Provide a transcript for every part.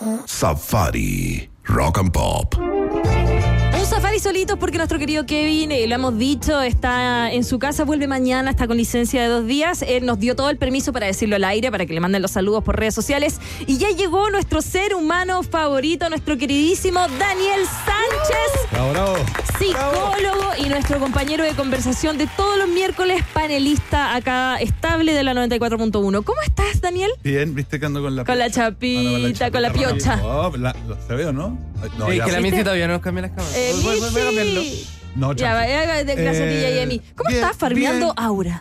Safari Rock and Pop. Un safari solito porque nuestro querido Kevin, lo hemos dicho, está en su casa, vuelve mañana, está con licencia de 2 días. Él nos dio todo el permiso para decirlo al aire, para que le manden los saludos por redes sociales. Y ya llegó nuestro ser humano favorito, nuestro queridísimo Daniel Sánchez. Bravo, bravo. Psicólogo y nuestro compañero de conversación de todos los miércoles, panelista acá estable de la 94.1. ¿Cómo estás, Daniel? Bien, viste que ando con la chapita, con la piocha. No, se veo, ¿no? No, que la ¿viste? Michi todavía no nos cambia las cámaras. Voy a cambiarlo. No, Ya, gracias a ti y a mí. ¿Cómo bien, estás farmeando bien. Aura?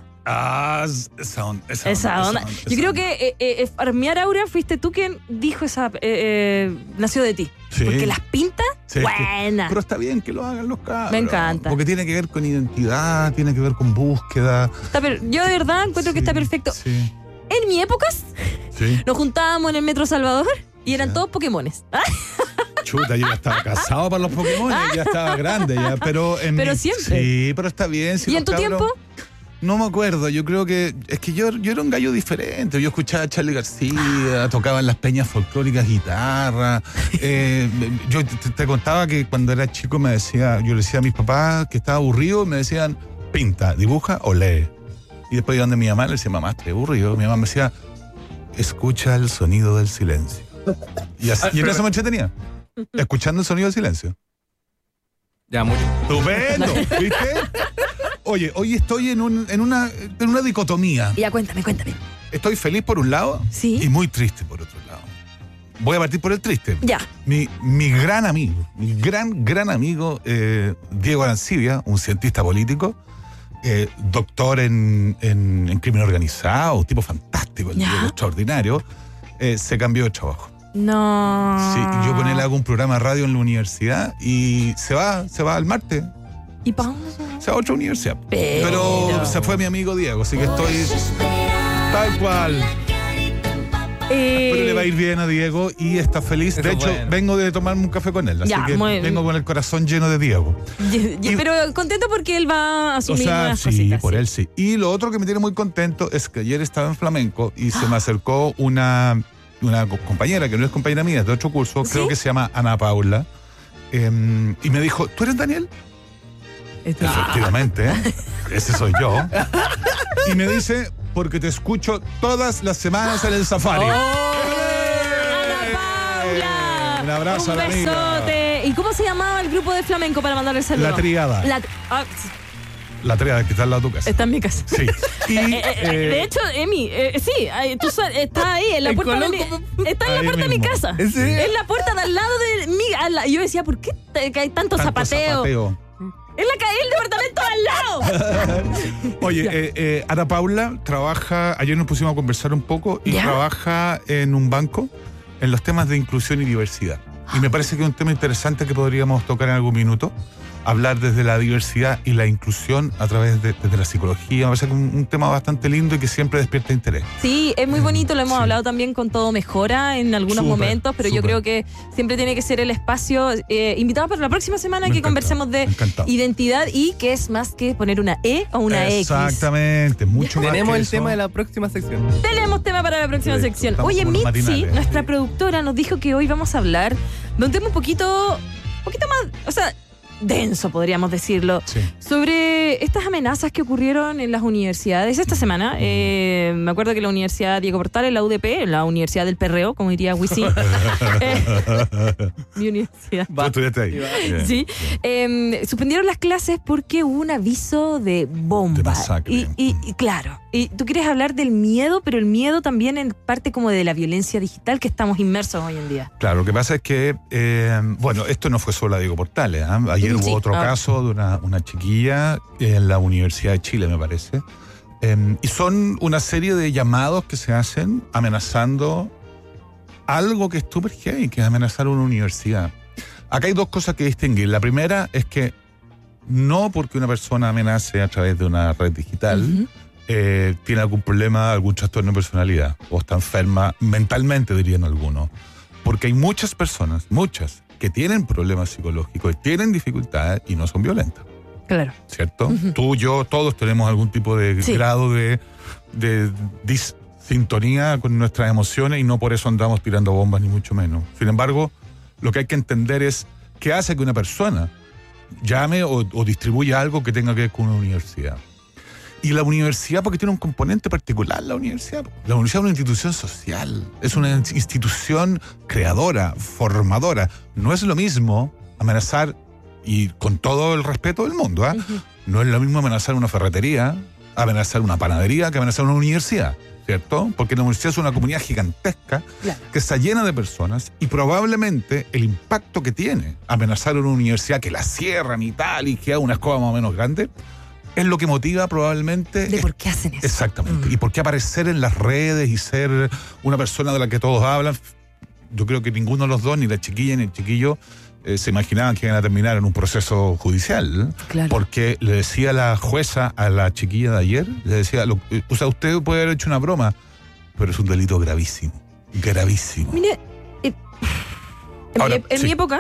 Esa Esa onda. Yo creo que farmear Aura fuiste tú quien dijo esa. Nació de ti. Sí. Porque las pintas, Sí, buena. pero está bien que lo hagan los cabros. Me encanta. Porque tiene que ver con identidad, tiene que ver con búsqueda. Yo de verdad encuentro que Sí, está perfecto. Sí, En mi épocas, sí. nos juntábamos en el Metro Salvador y eran Ya. todos Pokémones. Chuta, yo ya estaba casado para los Pokémon, ya estaba grande ya, pero siempre. Sí, pero está bien. Si ¿Y los en tu cabros- tiempo? No me acuerdo, yo creo que es que yo era un gallo diferente. Yo escuchaba a Charly García, tocaba en las peñas folclóricas guitarra. Yo te contaba que cuando era chico yo le decía a mis papás que estaba aburrido y me decían, pinta, dibuja o lee. Y después iba donde mi mamá, le decía, mamá, estoy aburrido. Mi mamá me decía, escucha el sonido del silencio. Y en eso me entretenía, escuchando el sonido del silencio. Ya, mucho. ¡Estupendo! ¿Viste? Oye, hoy estoy en una dicotomía. Ya, cuéntame. Estoy feliz por un lado Sí. y muy triste por otro lado. Voy a partir por el triste. Ya. Mi gran amigo, mi gran amigo, Diego Arancibia, un cientista político, doctor en crimen organizado, un tipo fantástico, el Ya. Diego, extraordinario, se cambió de trabajo. No. Sí, yo con él hago un programa de radio en la universidad y se va al martes. ¿Y pa' Se va a otra universidad. Pero- Pero se fue mi amigo Diego, así que estoy tal cual. Pero le va a ir bien a Diego y está feliz. Eso De es hecho, bueno. vengo de tomarme un café con él, así Ya, que muy bien. vengo con el corazón lleno de Diego. Pero contento porque él va a O asumir sea, nuevas sí, cositas. por sí. él sí. Y lo otro que me tiene muy contento es que ayer estaba en flamenco y se me acercó una compañera, que no es compañera mía, es de otro curso, ¿Sí? creo que se llama Ana Paula, y me dijo, ¿tú eres Daniel? Efectivamente, ese soy yo. Y me dice, porque te escucho todas las semanas en el Safari. Ana Paula. Un abrazo Un a la amiga. besote. ¿Y cómo se llamaba el grupo de flamenco para mandarle el saludo? La Triada. La triada que está al lado de tu casa. Está en mi casa. Sí. Y, De hecho, Emi, sí, está ahí, en la ¿En puerta de Colón? está en la Ahí puerta de mi mismo. casa. ¿En serio? Es la puerta de al lado de mi. Y yo decía, ¿por qué que hay tanto zapateo? Es el departamento al lado. Oye, Ana Paula trabaja, ayer nos pusimos a conversar un poco y ¿Ya? trabaja en un banco en los temas de inclusión y diversidad. Y me parece que es un tema interesante que podríamos tocar en algún minuto. Hablar desde la diversidad y la inclusión a través de la psicología. Me parece que es un tema bastante lindo y que siempre despierta interés. Sí, es muy bonito, lo hemos Sí. hablado también con Todo Mejora en algunos Súper, momentos, pero yo súper. creo que siempre tiene que ser el espacio invitado para la próxima semana Me que encanta, conversemos de me encanta. identidad y que es más que poner una E o una X. Exactamente, mucho más Tenemos que el eso. tema de la próxima sección. Tenemos tema para la próxima Sí, sección. estamos Oye, como los Mitzi, matinales. nuestra Sí. productora, nos dijo que hoy vamos a hablar de un tema un poquito más, o sea, denso, podríamos decirlo, Sí. sobre estas amenazas que ocurrieron en las universidades esta semana. Me acuerdo que la Universidad Diego Portales, la UDP, la Universidad del Perreo, como diría Wisin, mi universidad. Tú estudiaste ahí. Bien, Sí, bien. suspendieron las clases porque hubo un aviso de bomba. De masacre. Y claro, y tú quieres hablar del miedo, pero el miedo también en parte como de la violencia digital que estamos inmersos hoy en día. Claro, lo que pasa es que, bueno, esto no fue solo a Diego Portales. Ayer Sí. hubo otro caso de una chiquilla en la Universidad de Chile, me parece. Y son una serie de llamados que se hacen amenazando algo que es súper heavy, que es amenazar una universidad. Acá hay dos cosas que distinguir. La primera es que no porque una persona amenace a través de una red digital, Ujú. tiene algún problema, algún trastorno de personalidad, o está enferma mentalmente, dirían algunos. Porque hay muchas personas, que tienen problemas psicológicos, tienen dificultades y no son violentas. Claro. ¿Cierto? Tú, yo, todos tenemos algún tipo de Sí. grado de sintonía con nuestras emociones y no por eso andamos tirando bombas ni mucho menos. Sin embargo, lo que hay que entender es qué hace que una persona llame o distribuya algo que tenga que ver con una universidad. Y la universidad, porque tiene un componente particular, la universidad es una institución social, es una institución creadora, formadora. No es lo mismo amenazar, y con todo el respeto del mundo, no es lo mismo amenazar una ferretería, amenazar una panadería, que amenazar una universidad, ¿cierto? Porque la universidad es una comunidad gigantesca, claro, que está llena de personas, y probablemente el impacto que tiene amenazar una universidad que la cierran y tal, y que haga una escoba más o menos grande, es lo que motiva probablemente... ¿De por qué hacen eso? Exactamente. Y por qué aparecer en las redes y ser una persona de la que todos hablan. Yo creo que ninguno de los dos, ni la chiquilla ni el chiquillo, se imaginaban que iban a terminar en un proceso judicial. Claro. Porque le decía la jueza a la chiquilla de ayer, le decía, o sea, usted puede haber hecho una broma, pero es un delito gravísimo. Gravísimo. Mire, en mi época,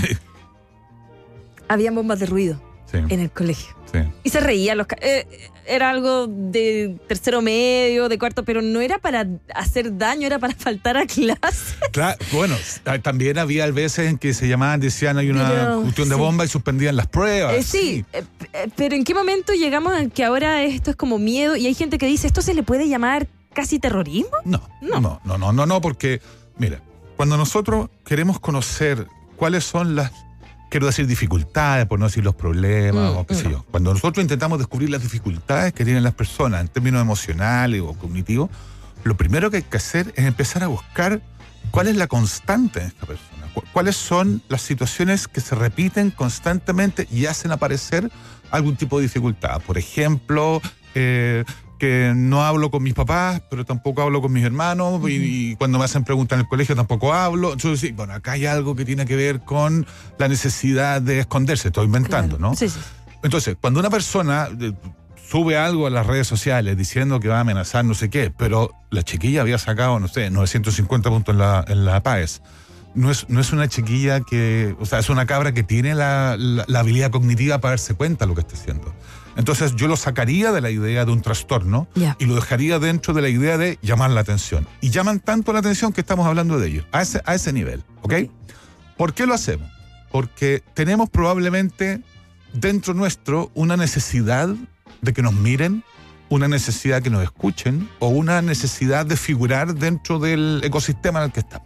habían bombas de ruido en el colegio. Sí. Y se reían era algo de tercero medio, de cuarto, pero no era para hacer daño, era para faltar a clase. Claro, bueno, también había veces en que se llamaban, decían hay una cuestión de bomba y suspendían las pruebas. Pero ¿en qué momento llegamos a que ahora esto es como miedo y hay gente que dice, ¿esto se le puede llamar casi terrorismo? No, porque, mira, cuando nosotros queremos conocer cuáles son las, quiero decir, dificultades, por no decir los problemas o qué sé yo. Cuando nosotros intentamos descubrir las dificultades que tienen las personas en términos emocionales o cognitivos, lo primero que hay que hacer es empezar a buscar cuál es la constante de esta persona, cuáles son las situaciones que se repiten constantemente y hacen aparecer algún tipo de dificultad. Por ejemplo, que no hablo con mis papás, pero tampoco hablo con mis hermanos, y cuando me hacen preguntas en el colegio tampoco hablo. Entonces, bueno, acá hay algo que tiene que ver con la necesidad de esconderse, estoy inventando, claro, ¿no? Sí. Entonces, cuando una persona sube algo a las redes sociales diciendo que va a amenazar no sé qué, pero la chiquilla había sacado, no sé, 950 puntos en la PAES. No es una chiquilla que, o sea, es una cabra que tiene la habilidad cognitiva para darse cuenta de lo que está haciendo. Entonces yo lo sacaría de la idea de un trastorno y lo dejaría dentro de la idea de llamar la atención. Y llaman tanto la atención que estamos hablando de ellos, a ese nivel, ¿ok? ¿Por qué lo hacemos? Porque tenemos probablemente dentro nuestro una necesidad de que nos miren, una necesidad de que nos escuchen o una necesidad de figurar dentro del ecosistema en el que estamos.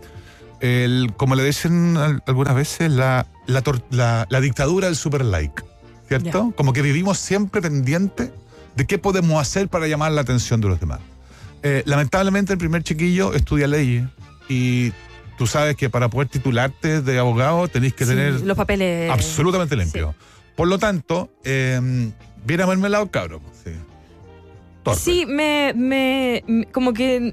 Como le dicen algunas veces, la dictadura del super like. ¿Cierto? Como que vivimos siempre pendientes de qué podemos hacer para llamar la atención de los demás. Lamentablemente el primer chiquillo estudia leyes y tú sabes que para poder titularte de abogado tenés que tener los papeles absolutamente limpios. Por lo tanto, viene a mermelado cabro. Sí, me como que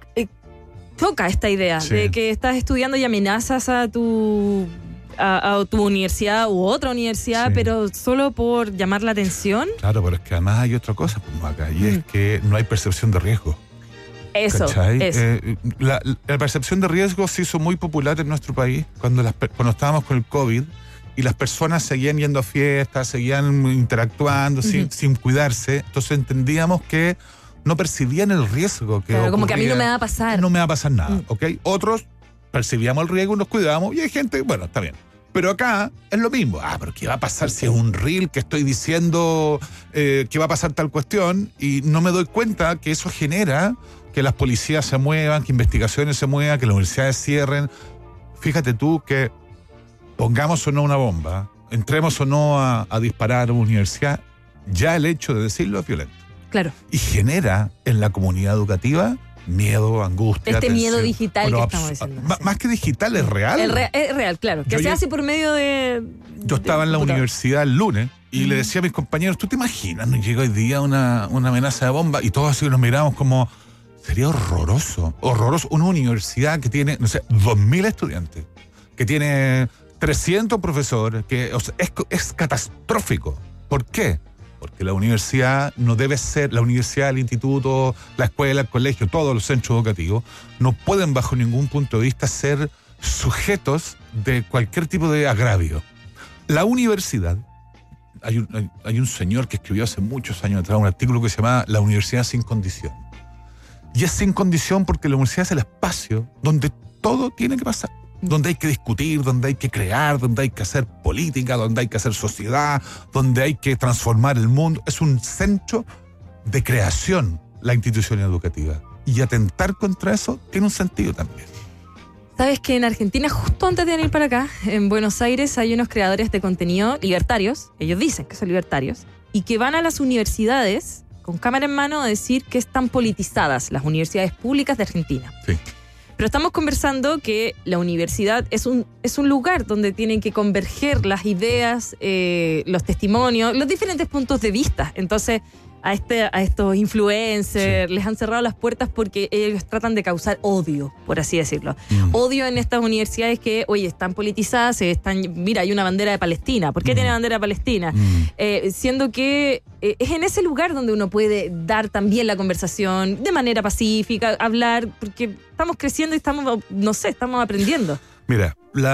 choca esta idea de que estás estudiando y amenazas a tu universidad u otra universidad, pero solo por llamar la atención. Claro, pero es que además hay otra cosa, pues, Maca, y es que no hay percepción de riesgo. Eso. La percepción de riesgo se hizo muy popular en nuestro país cuando estábamos con el COVID y las personas seguían yendo a fiestas, seguían interactuando sin cuidarse. Entonces entendíamos que no percibían el riesgo que ocurría. Como que a mí no me va a pasar. No me va a pasar nada, ¿ok? Otros percibíamos el riesgo y nos cuidábamos, y hay gente, bueno, está bien. Pero acá es lo mismo. Pero ¿qué va a pasar si es un reel que estoy diciendo que va a pasar tal cuestión? Y no me doy cuenta que eso genera que las policías se muevan, que investigaciones se muevan, que las universidades cierren. Fíjate tú que pongamos o no una bomba, entremos o no a disparar a una universidad, ya el hecho de decirlo es violento. Claro. Y genera en la comunidad educativa miedo, angustia, tensión. Miedo digital que estamos diciendo. Más que digital, es real. Es real, claro. Que se hace por medio de... Yo estaba en la universidad el lunes y le decía a mis compañeros, ¿tú te imaginas? Nos llega hoy día una amenaza de bomba y todos así nos miramos como... Sería horroroso. Una universidad que tiene, no sé, 2.000 estudiantes, que tiene 300 profesores, que es catastrófico. ¿Por qué? Porque la universidad no debe ser, la universidad, el instituto, la escuela, el colegio, todos los centros educativos, no pueden bajo ningún punto de vista ser sujetos de cualquier tipo de agravio. La universidad, hay un señor que escribió hace muchos años atrás un artículo que se llama La Universidad sin Condición. Y es sin condición porque la universidad es el espacio donde todo tiene que pasar. Donde hay que discutir, donde hay que crear, donde hay que hacer política, donde hay que hacer sociedad, donde hay que transformar el mundo. Es un centro de creación la institución educativa. Y atentar contra eso tiene un sentido también. Sabes que en Argentina, justo antes de venir para acá, en Buenos Aires hay unos creadores de contenido libertarios, ellos dicen que son libertarios, y que van a las universidades con cámara en mano a decir que están politizadas las universidades públicas de Argentina. Sí. Pero estamos conversando que la universidad es un lugar donde tienen que converger las ideas, los testimonios, los diferentes puntos de vista. Entonces, a estos influencers les han cerrado las puertas porque ellos tratan de causar odio, por así decirlo. Odio en estas universidades que, oye, están politizadas, mira, hay una bandera de Palestina. ¿Por qué tiene bandera de Palestina? Siendo que es en ese lugar donde uno puede dar también la conversación de manera pacífica, hablar, porque estamos creciendo y estamos aprendiendo. Mira,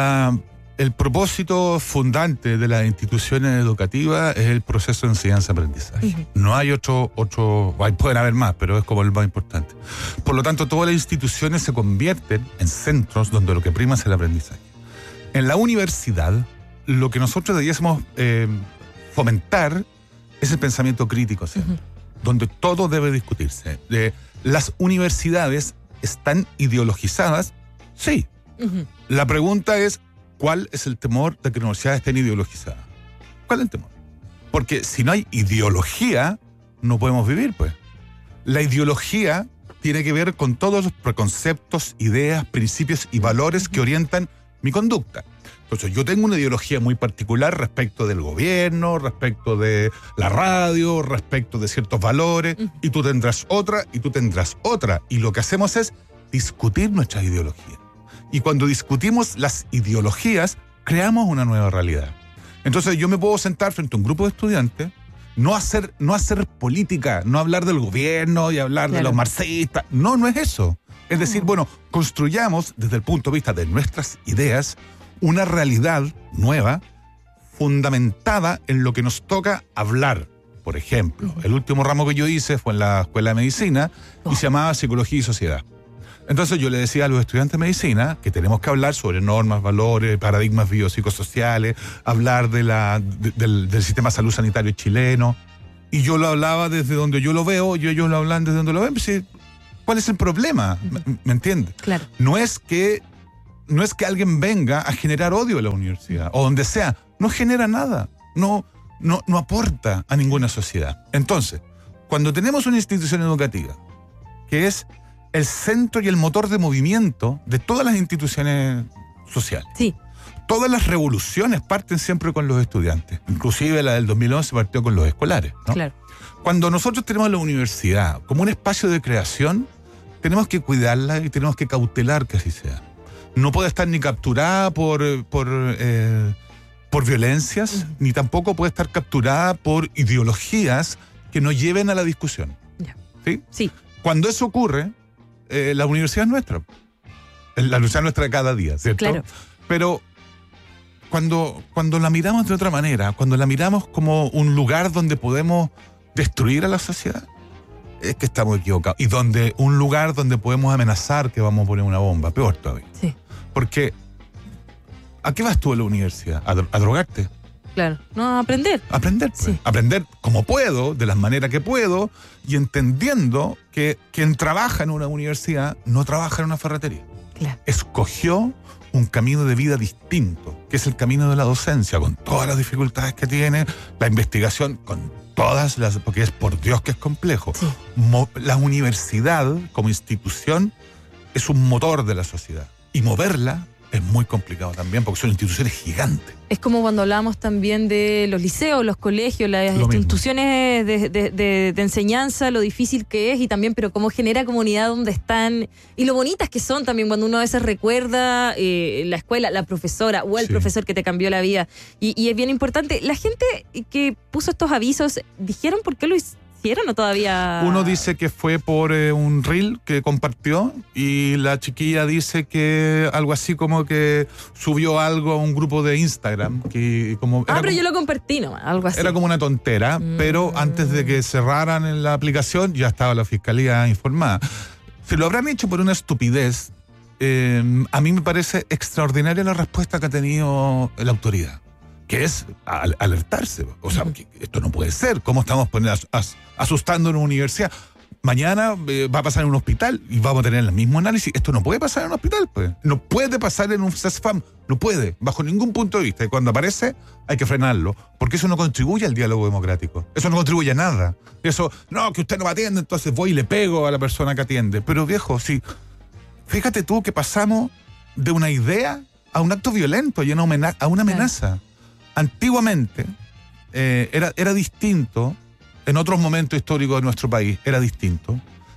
el propósito fundante de las instituciones educativas es el proceso de enseñanza-aprendizaje. No hay otro, pueden haber más, pero es como el más importante. Por lo tanto, todas las instituciones se convierten en centros donde lo que prima es el aprendizaje. En la universidad, lo que nosotros deberíamos fomentar es el pensamiento crítico siempre, donde todo debe discutirse. Las universidades están ideologizadas, sí. La pregunta es, ¿cuál es el temor de que las universidades estén ideologizadas? ¿Cuál es el temor? Porque si no hay ideología, no podemos vivir, pues. La ideología tiene que ver con todos los preconceptos, ideas, principios y valores que orientan mi conducta. Entonces, yo tengo una ideología muy particular respecto del gobierno, respecto de la radio, respecto de ciertos valores, y tú tendrás otra, y tú tendrás otra. Y lo que hacemos es discutir nuestras ideologías. Y cuando discutimos las ideologías, creamos una nueva realidad. Entonces yo me puedo sentar frente a un grupo de estudiantes, no hacer política, no hablar del gobierno y hablar de los marxistas. No es eso. Es decir, bueno, construyamos desde el punto de vista de nuestras ideas una realidad nueva, fundamentada en lo que nos toca hablar. Por ejemplo, el último ramo que yo hice fue en la Escuela de Medicina y se llamaba Psicología y Sociedad. Entonces yo le decía a los estudiantes de medicina que tenemos que hablar sobre normas, valores, paradigmas biopsicosociales, hablar del sistema de salud sanitario chileno. Y yo lo hablaba desde donde yo lo veo, y ellos lo hablan desde donde lo ven. Pues, ¿cuál es el problema? ¿Me entiendes? Claro. No es que alguien venga a generar odio en la universidad, o donde sea. No genera nada. No aporta a ninguna sociedad. Entonces, cuando tenemos una institución educativa que es el centro y el motor de movimiento de todas las instituciones sociales. Sí. Todas las revoluciones parten siempre con los estudiantes. Inclusive la del 2011 partió con los escolares, ¿no? Claro. Cuando nosotros tenemos la universidad como un espacio de creación, tenemos que cuidarla y tenemos que cautelar que así sea. No puede estar ni capturada por violencias, ni tampoco puede estar capturada por ideologías que nos lleven a la discusión. Ya. ¿Sí? Sí. Cuando eso ocurre, la universidad es nuestra. La universidad es nuestra cada día, ¿cierto? Claro. Pero cuando la miramos de otra manera, cuando la miramos como un lugar donde podemos destruir a la sociedad, es que estamos equivocados. Y un lugar donde podemos amenazar que vamos a poner una bomba, peor todavía. Sí. Porque, ¿a qué vas tú a la universidad? ¿A drogarte? Claro. No, a aprender. Aprender, pues. Sí. Aprender como puedo, de las maneras que puedo, y entendiendo que quien trabaja en una universidad no trabaja en una ferretería. Claro. Escogió un camino de vida distinto, que es el camino de la docencia, con todas las dificultades que tiene, la investigación, con todas las, porque es por Dios que es complejo. Sí. La universidad como institución es un motor de la sociedad, y moverla es muy complicado también, porque son instituciones gigantes. Es como cuando hablábamos también de los liceos, los colegios, las instituciones de enseñanza, lo difícil que es, y también, pero cómo genera comunidad donde están, y lo bonitas que son también cuando uno a veces recuerda la escuela, la profesora o el profesor que te cambió la vida. Y es bien importante. La gente que puso estos avisos, ¿dijeron por qué lo hicieron o todavía? Uno dice que fue por un reel que compartió, y la chiquilla dice que algo así como que subió algo a un grupo de Instagram. Pero yo lo compartí, ¿no? Algo así. Era como una tontera, pero antes de que cerraran en la aplicación ya estaba la fiscalía informada. Si lo habrán hecho por una estupidez, a mí me parece extraordinaria la respuesta que ha tenido la autoridad, que es alertarse. O sea, que esto no puede ser. ¿Cómo estamos asustando en una universidad? Mañana va a pasar en un hospital y vamos a tener el mismo análisis. Esto no puede pasar en un hospital, pues. No puede pasar en un CESFAM. No puede, bajo ningún punto de vista. Y cuando aparece, hay que frenarlo, porque eso no contribuye al diálogo democrático. Eso no contribuye a nada. Eso, no, que usted no me atiende, entonces voy y le pego a la persona que atiende. Pero viejo, sí, fíjate tú que pasamos de una idea a un acto violento y a una amenaza. Antiguamente era distinto. En otros momentos históricos de nuestro país era distinto,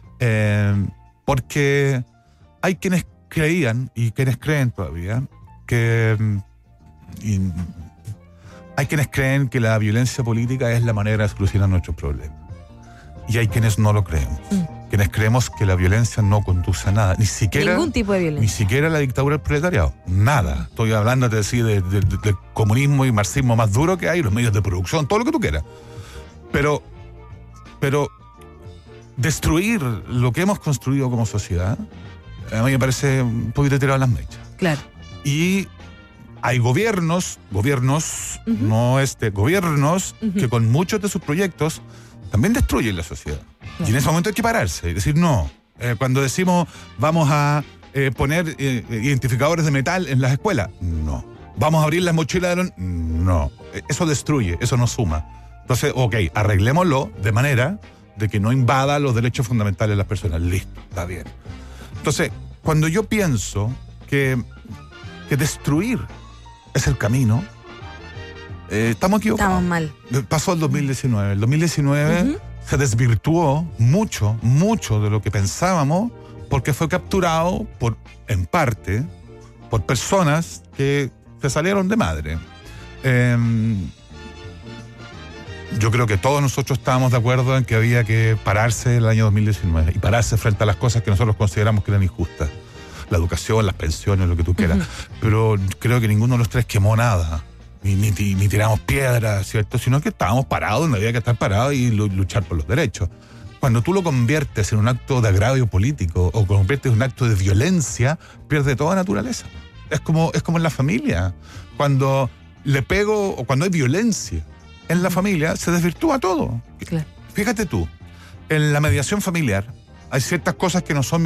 porque hay quienes creían y quienes creen todavía hay quienes creen que la violencia política es la manera de solucionar nuestros problemas. Y hay quienes no lo creemos. Quienes creemos que la violencia no conduce a nada, ni siquiera ningún tipo de violencia, ni siquiera la dictadura del proletariado, nada. Estoy hablando de comunismo y marxismo más duro que hay, los medios de producción, todo lo que tú quieras. Pero destruir lo que hemos construido como sociedad, a mí me parece un poquito tirado a las mechas. Claro. Y hay gobiernos, que con muchos de sus proyectos también destruyen la sociedad. Claro. Y en ese momento hay que pararse y decir no. Cuando decimos vamos a poner identificadores de metal en las escuelas, no. Vamos a abrir las mochilas no. Eso destruye, eso no suma. Entonces, arreglémoslo de manera de que no invada los derechos fundamentales de las personas. Listo, está bien. Entonces, cuando yo pienso que destruir es el camino, estamos equivocados. Estamos mal. Pasó el 2019. El 2019 se desvirtuó mucho de lo que pensábamos, porque fue capturado en parte por personas que se salieron de madre. Yo creo que todos nosotros estábamos de acuerdo en que había que pararse el año 2019 y pararse frente a las cosas que nosotros consideramos que eran injustas. La educación, las pensiones, lo que tú quieras. Pero creo que ninguno de los tres quemó nada, ni tiramos piedras, ¿cierto? Sino que estábamos parados donde había que estar parados y luchar por los derechos. Cuando tú lo conviertes en un acto de agravio político o conviertes en un acto de violencia, pierde toda naturaleza. Es como en la familia. Cuando le pego o cuando hay violencia en la familia, se desvirtúa todo. Claro. Fíjate tú, en la mediación familiar hay ciertas cosas que no son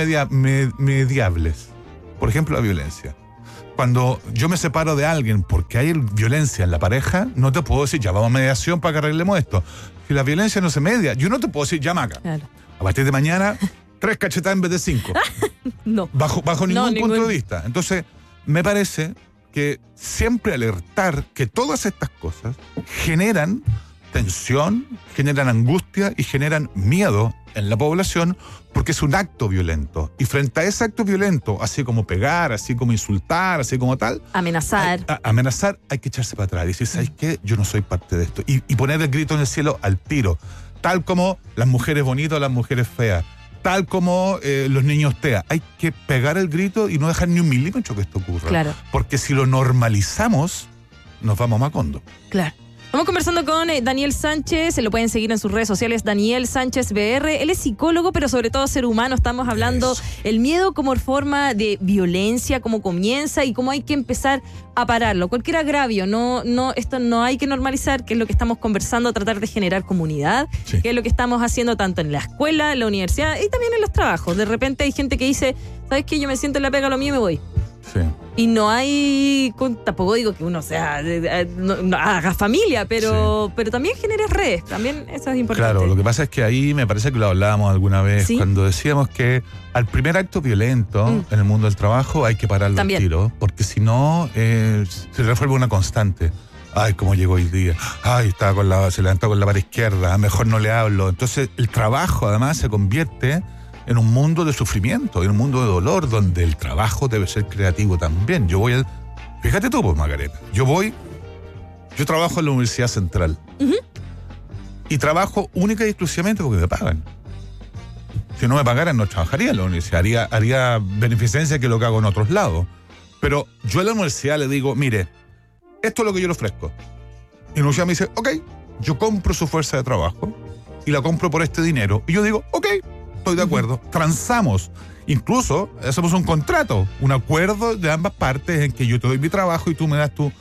mediables. Por ejemplo, la violencia. Cuando yo me separo de alguien porque hay violencia en la pareja, no te puedo decir, ya vamos a mediación para que arreglemos esto. Si la violencia no se media, yo no te puedo decir, ya Maca. Claro. A partir de mañana, 3 cachetadas en vez de 5. No. Bajo ningún punto de vista. Entonces, me parece que siempre alertar que todas estas cosas generan tensión, generan angustia y generan miedo en la población, porque es un acto violento. Y frente a ese acto violento, así como pegar, así como insultar, así como tal, amenazar, hay que echarse para atrás y decir, ¿sabes qué? Yo no soy parte de esto. Y poner el grito en el cielo al tiro. Tal como las mujeres bonitas o las mujeres feas. Tal como los niños TEA. Hay que pegar el grito y no dejar ni un milímetro que esto ocurra. Claro. Porque si lo normalizamos, nos vamos a Macondo. Claro. Vamos conversando con Daniel Sánchez, se lo pueden seguir en sus redes sociales, Daniel Sánchez BR. Él es psicólogo, pero sobre todo ser humano. Estamos hablando el miedo como forma de violencia, cómo comienza y cómo hay que empezar a pararlo. Cualquier agravio, esto no hay que normalizar, que es lo que estamos conversando, tratar de generar comunidad, que es lo que estamos haciendo tanto en la escuela, en la universidad y también en los trabajos. De repente hay gente que dice, ¿sabes qué? Yo me siento en la pega, lo mío y me voy. Sí. Y no hay, tampoco digo que uno sea, no haga familia, pero también genere redes, también eso es importante. Claro, lo que pasa es que ahí me parece que lo hablábamos alguna vez, cuando decíamos que al primer acto violento en el mundo del trabajo hay que pararlo al tiro, porque si no se resuelve una constante. Ay, cómo llegó hoy día. Ay, se levantó con la pared izquierda, mejor no le hablo. Entonces el trabajo además se convierte en un mundo de sufrimiento, en un mundo de dolor, donde el trabajo debe ser creativo también. Fíjate tú, pues, Margareta, yo trabajo en la Universidad Central y trabajo única y exclusivamente porque me pagan. Si no me pagaran, no trabajaría en la universidad, haría beneficencia, que es lo que hago en otros lados. Pero yo a la universidad le digo, mire, esto es lo que yo le ofrezco. Y la universidad me dice, ok, yo compro su fuerza de trabajo y la compro por este dinero. Y yo digo, ok, estoy de acuerdo, transamos. Incluso hacemos un contrato, un acuerdo de ambas partes en que yo te doy mi trabajo y tú me das tu...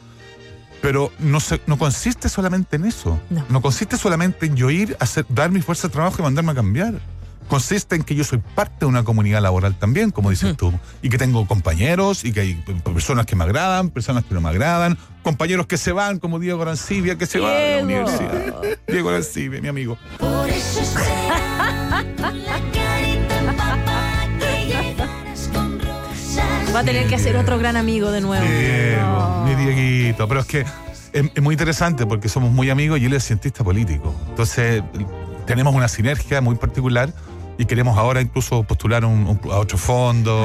Pero no consiste solamente en eso. No consiste solamente en yo ir a dar mi fuerza de trabajo y mandarme a cambiar. Consiste en que yo soy parte de una comunidad laboral también, como dices tú, y que tengo compañeros, y que hay personas que me agradan, personas que no me agradan, compañeros que se van, como Diego Arancibia, que se va de la universidad. Diego Arancibia, mi amigo. Por eso espera la carita, papá, que llegarás con rosas. Va a tener que hacer otro gran amigo de nuevo. Diego, mi Dieguito. Pero es que es muy interesante porque somos muy amigos y él es cientista político. Entonces, tenemos una sinergia muy particular. Y queremos ahora incluso postular a otro fondo.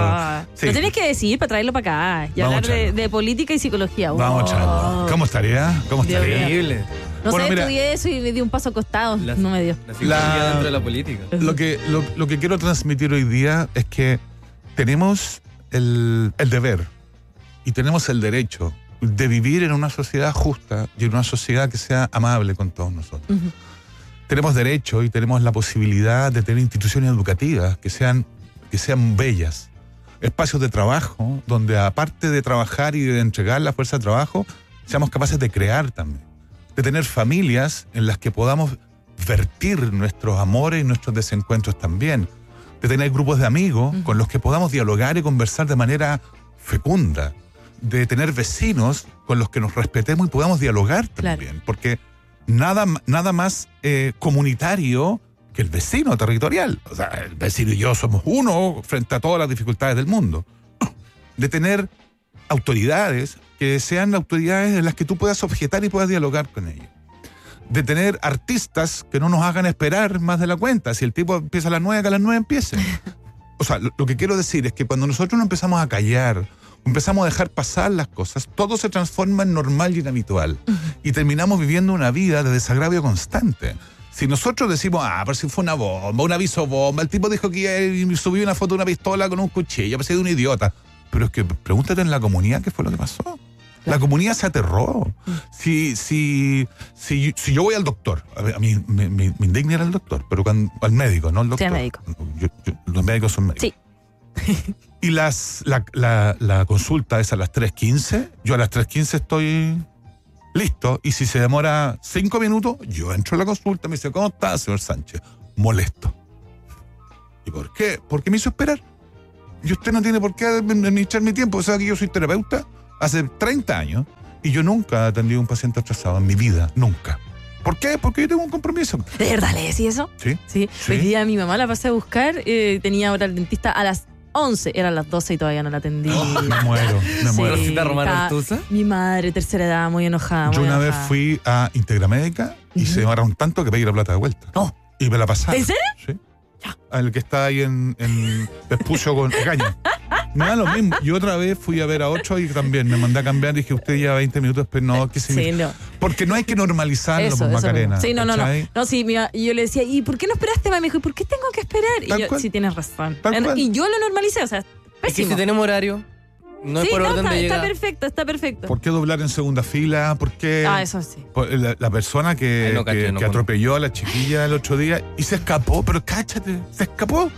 Sí. Lo tenés que decir para traerlo para acá y Vamos hablar de política y psicología. Vamos a echarlo. ¿Cómo estaría? ¿Cómo Dios estaría? mío. Increíble. No Bueno, sé, mira, estudié eso y me di un paso acostado. No me dio. La psicología dentro de la política. Lo que quiero transmitir hoy día es que tenemos el deber y tenemos el derecho de vivir en una sociedad justa y en una sociedad que sea amable con todos nosotros. Ujú. Tenemos derecho y tenemos la posibilidad de tener instituciones educativas que sean bellas. Espacios de trabajo donde, aparte de trabajar y de entregar la fuerza de trabajo, seamos capaces de crear también. De tener familias en las que podamos vertir nuestros amores y nuestros desencuentros también. De tener grupos de amigos con los que podamos dialogar y conversar de manera fecunda. De tener vecinos con los que nos respetemos y podamos dialogar también. Claro. Porque nada más comunitario que el vecino territorial. O sea, el vecino y yo somos uno frente a todas las dificultades del mundo. De tener autoridades que sean autoridades en las que tú puedas objetar y puedas dialogar con ellos. De tener artistas que no nos hagan esperar más de la cuenta. Si el tipo empieza a las 9, que a las 9 empiece. O sea, lo que quiero decir es que cuando nosotros no empezamos a callar, empezamos a dejar pasar las cosas, todo se transforma en normal y en habitual. Y terminamos viviendo una vida de desagravio constante. Si nosotros decimos, pero si fue una bomba, un aviso bomba, el tipo dijo que subió una foto de una pistola con un cuchillo, parecía de un idiota. Pero es que pregúntate en la comunidad qué fue lo que pasó. La comunidad se aterró. Si yo voy al doctor, a mí me indigna ir al doctor, pero al médico, no al doctor. Sí, al médico. Los médicos son médicos. Sí. Y la consulta es a las 3:15. Yo a las 3:15 estoy listo. Y si se demora 5 minutos, yo entro a la consulta. Me dice, ¿cómo está, señor Sánchez? Molesto. ¿Y por qué? Porque me hizo esperar. Y usted no tiene por qué administrar mi tiempo. O sea, que yo soy terapeuta hace 30 años y yo nunca he atendido a un paciente atrasado en mi vida. Nunca. ¿Por qué? Porque yo tengo un compromiso. ¿De verdad le decís eso? Sí. Sí. Hoy día mi mamá la pasé a buscar. Tenía ahora el dentista a las 11. Eran las 12 y todavía no la atendí. Me muero. ¿Rosita Romano está- Artuza? Mi madre, tercera edad, muy enojada. Yo muy una vez enojada. fui a Integramédica y se demoraron tanto que pedí la plata de vuelta. Oh. Y me la pasaron. ¿En serio? Sí. Al que está ahí en Vespucio con Caña. Me da lo mismo. Yo otra vez fui a ver a 8 y también me mandé a cambiar y dije, usted ya 20 minutos después, no, que Sí, no. Porque no hay que normalizarlo, Eso, pues, eso Macarena. mismo. Sí, no. ¿cachai? No, sí, y yo le decía, ¿y por qué no esperaste? Me dijo, ¿y por qué tengo que esperar? Y Tal yo, cual. sí, tienes razón. Tal cual. Y yo lo normalicé, o sea, Es que pésimo. si tenemos horario, no es Sí, por no, orden de está llegada. perfecto, está perfecto. ¿Por qué doblar en segunda fila? ¿Por qué Eso sí. la persona que, Ay, no caché, que no conozco. atropelló a la chiquilla el otro día y se escapó? Pero cáchate, se escapó.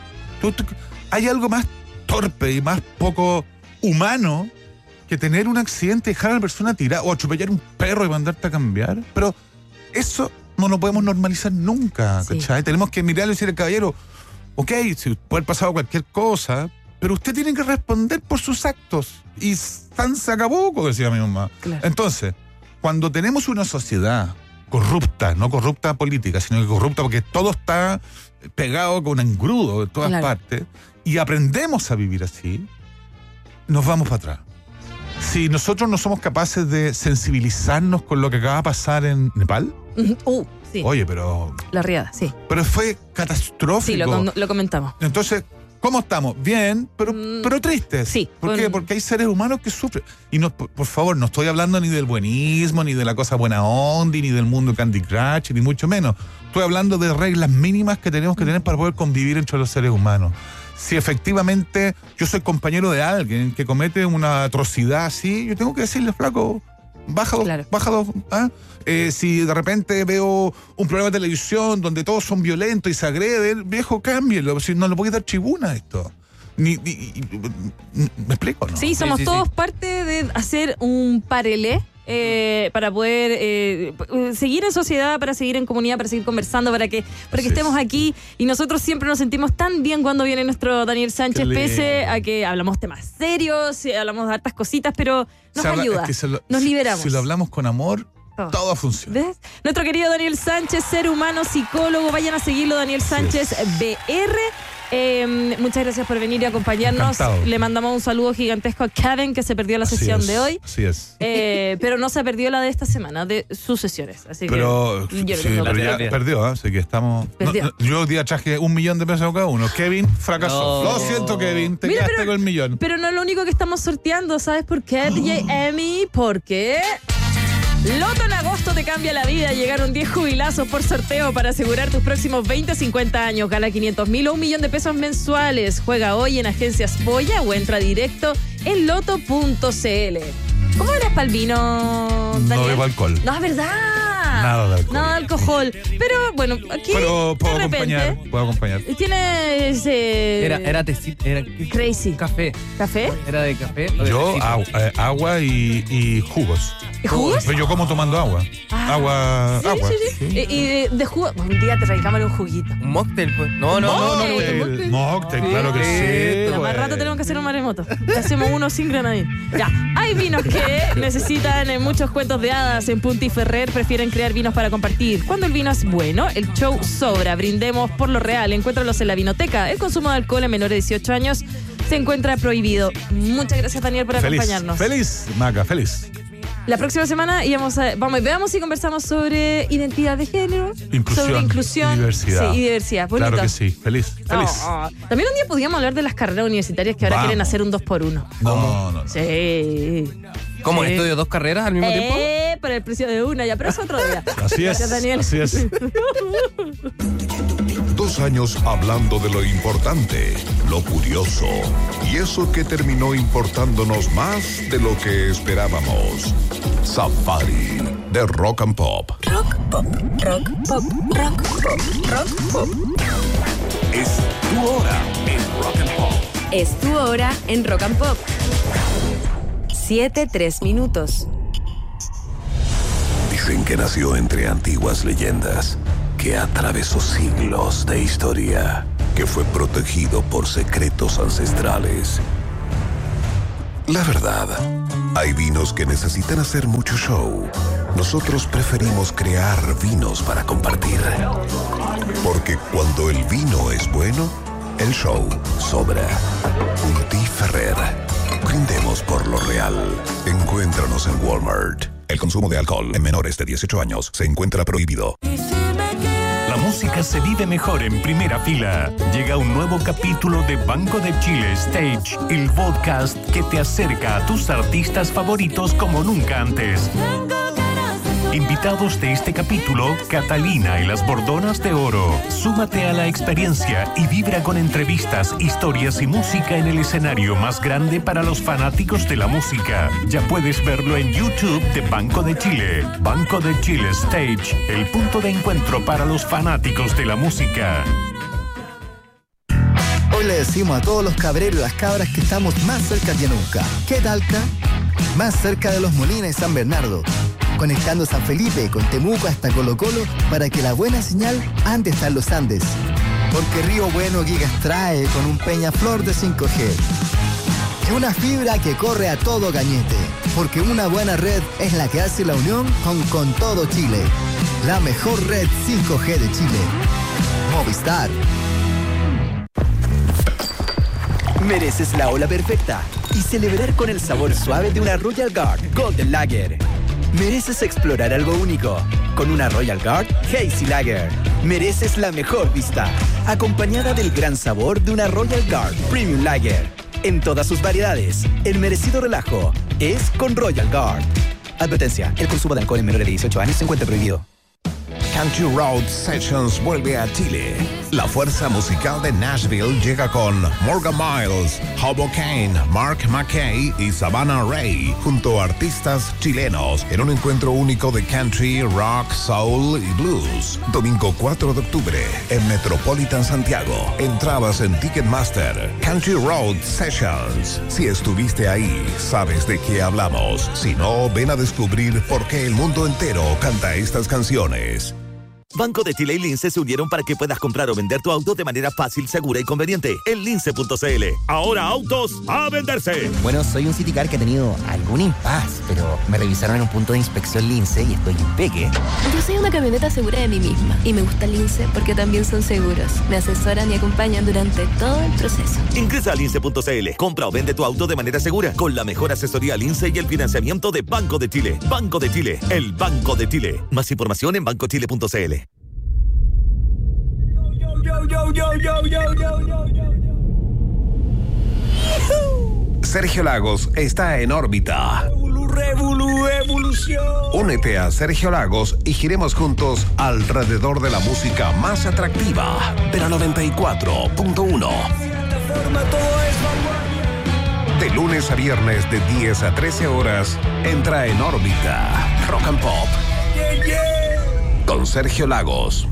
Hay algo más torpe y más poco humano que tener un accidente y dejar a la persona tirada o atropellar un perro y mandarte a cambiar. Pero eso no lo podemos normalizar nunca, Sí. ¿cachai? Tenemos que mirarle y decirle al caballero, ok, si puede haber pasado cualquier cosa, pero usted tiene que responder por sus actos. Y tan se acabó, como decía mi mamá. Claro. Entonces, cuando tenemos una sociedad corrupta, no corrupta política, sino que corrupta porque todo está pegado con engrudo en todas Claro. partes, y aprendemos a vivir así, nos vamos para atrás. Si nosotros no somos capaces de sensibilizarnos con lo que acaba de pasar en Nepal, Sí. oye, pero La riada, sí. fue catastrófico. Sí, lo comentamos. Entonces, ¿cómo estamos? Bien, pero tristes. sí, ¿Por qué? Porque hay seres humanos que sufren. Y no, por favor, no estoy hablando ni del buenismo, ni de la cosa buena onda, ni del mundo Candy Crush, ni mucho menos. Estoy hablando de reglas mínimas que tenemos que tener para poder convivir entre los seres humanos. Si efectivamente yo soy compañero de alguien que comete una atrocidad así, yo tengo que decirle, flaco, baja dos. Claro. Baja dos. ¿Ah? Si de repente veo un programa de televisión donde todos son violentos y se agreden, viejo, cámbienlo. Si no le puedo dar tribuna a esto. ¿Me explico, no? Sí, somos sí, todos sí. parte de hacer un parelé para poder seguir en sociedad, para seguir en comunidad, para seguir conversando, para que Así estemos es. aquí. Y nosotros siempre nos sentimos tan bien cuando viene nuestro Daniel Sánchez, Qué lindo. pese a que hablamos temas serios, hablamos de hartas cositas, pero nos Se habla- ayuda, es que nos liberamos. Si lo hablamos con amor, Todo. todo funciona. ¿Ves? Nuestro querido Daniel Sánchez, ser humano, psicólogo, vayan a seguirlo, Daniel Sánchez BR. Muchas gracias por venir y acompañarnos. Encantado. Le mandamos un saludo gigantesco a Kevin, que se perdió la Así sesión es, de hoy. Así es. Pero no se perdió la de esta semana, de sus sesiones. Así Pero, que yo sí, tengo pero que- ya Perdió. perdió, ¿eh? Así que estamos. Perdió. Yo hoy día traje $1 millón de pesos cada uno. Kevin fracasó. No. Lo siento, Kevin. Te Mira, quedaste con el millón. Pero no es lo único que estamos sorteando, ¿sabes por qué, DJ Emi? Porque Loto en agosto te cambia la vida. Llegaron 10 jubilazos por sorteo para asegurar tus próximos 20 o 50 años. Gana 500.000 o $1 millón mensuales. Juega hoy en Agencias Boya o entra directo en loto.cl. ¿Cómo eres para el vino, Daniel? No bebo alcohol. No, es verdad. Nada de alcohol. Nada de alcohol. Pero bueno, aquí Pero puedo de repente acompañar. Puedo acompañar. tienes Era tecito, era Crazy. café. ¿Café? Era de café. o de Yo, tecito. agua y jugos. ¿Jugos? Pero yo como tomando agua. Ah, Agua. Sí, agua. sí, sí. Y de jugo. Un día te radicamos un juguito. Un mocktail, pues. No, Mocktail. El mocktail, claro que sí. Pero más pues. rato tenemos que hacer un maremoto. Hacemos uno sin granadín. Ya. Hay vinos que necesitan muchos cuentos de hadas. En Punti Ferrer prefieren crear vinos para compartir. Cuando el vino es bueno, el show sobra. Brindemos por lo real. Encuéntralos en la vinoteca. El consumo de alcohol en menores de 18 años se encuentra prohibido. Muchas gracias, Daniel, por acompañarnos. Feliz, Maca, feliz. La próxima semana veamos y conversamos sobre identidad de género, Inclusión, sobre inclusión y diversidad. Sí, y diversidad. Bonito. Claro que sí. Feliz. También un día podíamos hablar de las carreras universitarias que ahora Vamos. quieren hacer un 2x1. No. Sí. ¿Cómo? Sí. ¿Estudio 2 carreras al mismo tiempo? Para el precio de una, ya, pero es otro día. Así es. Gracias, Daniel. Así es. 2 años hablando de lo importante, lo curioso, y eso que terminó importándonos más de lo que esperábamos. Safari de Rock and Pop. Rock pop, rock pop, rock pop, rock pop. Es tu hora en Rock and Pop. Es tu hora en Rock and Pop. 7:03. Dicen que nació entre antiguas leyendas, que atravesó siglos de historia, que fue protegido por secretos ancestrales. La verdad, hay vinos que necesitan hacer mucho show. Nosotros preferimos crear vinos para compartir. Porque cuando el vino es bueno, el show sobra. Punti Ferrer. Brindemos por lo real. Encuéntranos en Walmart. El consumo de alcohol en menores de 18 años se encuentra prohibido. La música se vive mejor en primera fila. Llega un nuevo capítulo de Banco de Chile Stage, el podcast que te acerca a tus artistas favoritos como nunca antes. Invitados de este capítulo, Catalina y las Bordonas de Oro. Súmate a la experiencia y vibra con entrevistas, historias y música en el escenario más grande para los fanáticos de la música. Ya puedes verlo en YouTube de Banco de Chile. Banco de Chile Stage, el punto de encuentro para los fanáticos de la música. Hoy le decimos a todos los cabreros y las cabras que estamos más cerca que nunca. ¿Qué talca? Más cerca de Los Molinos y San Bernardo. Conectando San Felipe con Temuco hasta Colo Colo para que la buena señal ande hasta en los Andes. Porque Río Bueno Gigas trae con un Peñaflor de 5G. Y una fibra que corre a todo cañete. Porque una buena red es la que hace la unión con todo Chile. La mejor red 5G de Chile. Movistar. Mereces la ola perfecta y celebrar con el sabor suave de una Royal Guard Golden Lager. Mereces explorar algo único con una Royal Guard Hazy Lager. Mereces la mejor vista, acompañada del gran sabor de una Royal Guard Premium Lager. En todas sus variedades, el merecido relajo es con Royal Guard. Advertencia, el consumo de alcohol en menores de 18 años se encuentra prohibido. Country Road Sessions vuelve a Chile. La fuerza musical de Nashville llega con Morgan Miles, Hobo Kane, Mark McKay y Savannah Ray, junto a artistas chilenos, en un encuentro único de country, rock, soul y blues. Domingo 4 de octubre, en Metropolitan Santiago. Entradas en Ticketmaster. Country Road Sessions. Si estuviste ahí, sabes de qué hablamos. Si no, ven a descubrir por qué el mundo entero canta estas canciones. Banco de Chile y Lince se unieron para que puedas comprar o vender tu auto de manera fácil, segura y conveniente en lince.cl. Ahora autos a venderse. Bueno, soy un Citicar que ha tenido algún impasse, pero me revisaron en un punto de inspección Lince y estoy impeque. Yo soy una camioneta segura de mí misma y me gusta Lince porque también son seguros. Me asesoran y acompañan durante todo el proceso. Ingresa a lince.cl. Compra o vende tu auto de manera segura con la mejor asesoría Lince y el financiamiento de Banco de Chile. Banco de Chile, el Banco de Chile. Más información en bancochile.cl. Sergio Lagos está en órbita. Evolución. Únete a Sergio Lagos y giremos juntos alrededor de la música más atractiva de la 94.1. De lunes a viernes de 10 a 13 horas, entra en órbita Rock and Pop. Con Sergio Lagos.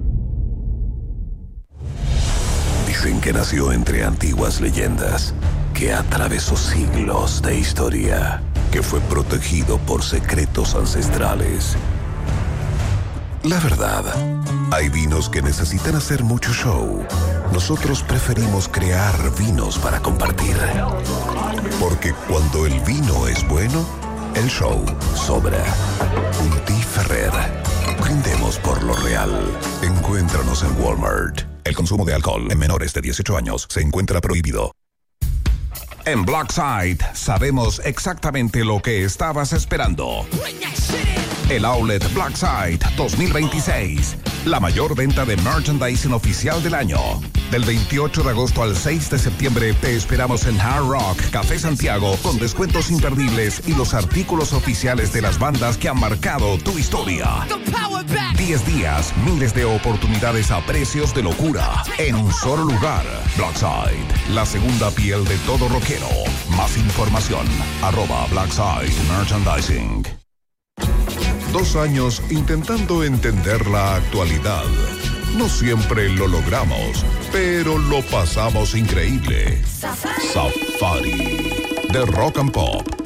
Dicen que nació entre antiguas leyendas, que atravesó siglos de historia, que fue protegido por secretos ancestrales. La verdad, hay vinos que necesitan hacer mucho show. Nosotros preferimos crear vinos para compartir. Porque cuando el vino es bueno, el show sobra. Unti Ferrer. Brindemos por lo real. Encuéntranos en Walmart. El consumo de alcohol en menores de 18 años se encuentra prohibido. En Blackside sabemos exactamente lo que estabas esperando. El Outlet Blackside 2026. La mayor venta de merchandising oficial del año. Del 28 de agosto al 6 de septiembre te esperamos en Hard Rock Café Santiago con descuentos imperdibles y los artículos oficiales de las bandas que han marcado tu historia. 10 días, miles de oportunidades a precios de locura en un solo lugar. Blackside, la segunda piel de todo rockero. Más información, @Blackside Merchandising. 2 años intentando entender la actualidad. No siempre lo logramos, pero lo pasamos increíble. Safari de Rock and Pop.